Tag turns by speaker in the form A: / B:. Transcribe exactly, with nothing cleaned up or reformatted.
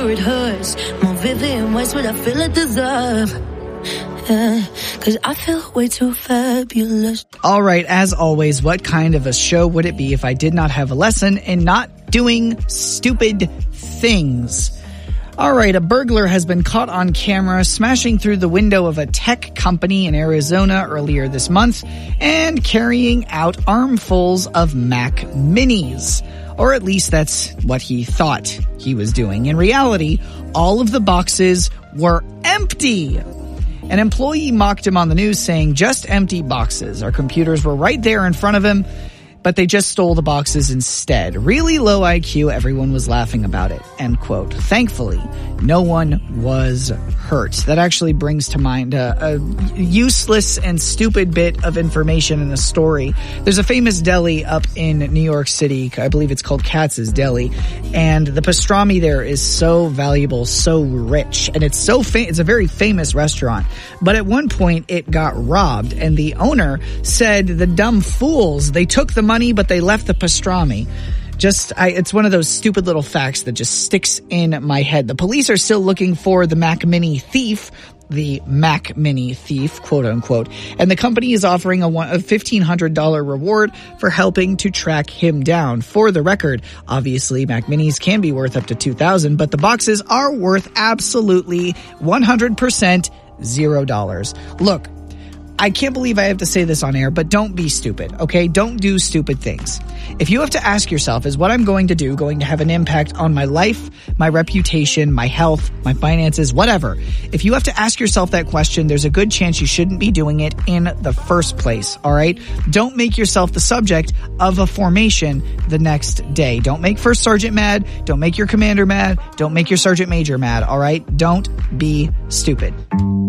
A: sure it hurts. More vivid in ways what I feel I deserve. Yeah, cause I feel way too fabulous.
B: All right, as always, what kind of a show would it be if I did not have a lesson in not doing stupid things? All right, a burglar has been caught on camera smashing through the window of a tech company in Arizona earlier this month and carrying out armfuls of Mac Minis. Or at least that's what he thought he was doing. In reality, all of the boxes were empty. An employee mocked him on the news saying, "Just empty boxes. Our computers were right there in front of him, but they just stole the boxes instead. Really low I Q, everyone was laughing about it," end quote. Thankfully, no one was hurt. That actually brings to mind a, a useless and stupid bit of information in a story. There's a famous deli up in New York City. I believe it's called Katz's Deli. And the pastrami there is so valuable, so rich. And it's so fa- it's a very famous restaurant. But at one point, it got robbed. And the owner said, "The dumb fools, they took the money, but they left the pastrami." Just, I, it's one of those stupid little facts that just sticks in my head. The police are still looking for the Mac Mini thief, the Mac Mini thief, quote unquote, and the company is offering a, one, a fifteen hundred dollars reward for helping to track him down. For the record, obviously, Mac Minis can be worth up to two thousand dollars, but the boxes are worth absolutely one hundred percent zero dollars. Look, I can't believe I have to say this on air, but don't be stupid, okay? Don't do stupid things. If you have to ask yourself, is what I'm going to do going to have an impact on my life, my reputation, my health, my finances, whatever? If you have to ask yourself that question, there's a good chance you shouldn't be doing it in the first place, all right? Don't make yourself the subject of a formation the next day. Don't make First Sergeant mad. Don't make your commander mad. Don't make your Sergeant Major mad, all right? Don't be stupid.